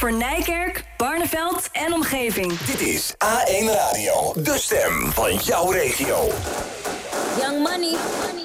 voor Nijkerk, Barneveld en omgeving. Dit is A1 Radio, de stem van jouw regio. Young Money.